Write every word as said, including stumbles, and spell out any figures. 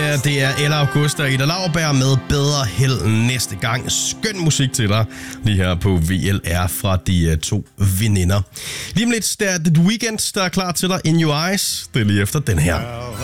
Uh, det er Ella Augusta og Ida Lauerberg med Bedre Held næste gang. Skøn musik til dig lige her på V L R fra de uh, to veninder. Lige om lidt, der er The Weeknd, der er klar til dig. In Your Eyes. Det er lige efter den her.